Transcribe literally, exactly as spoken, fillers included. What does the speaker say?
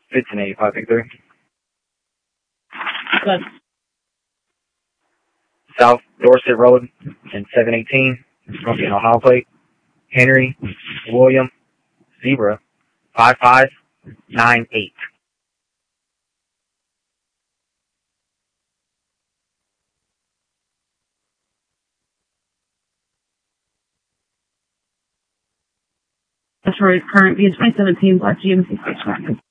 fifteen eighty-five, pick three. Good. South Dorset Road in seven eighteen. It's going to be an Ohio plate. Henry William Zebra five five nine eight. Detroit current B twenty seventeen Black G M C station.